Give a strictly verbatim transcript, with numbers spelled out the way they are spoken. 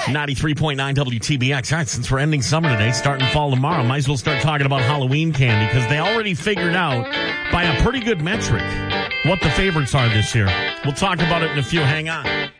ninety-three point nine W T B X. All right, since we're ending summer today, starting fall tomorrow, might as well start talking about Halloween candy because they already figured out by a pretty good metric what the favorites are this year. We'll talk about it in a few. Hang on.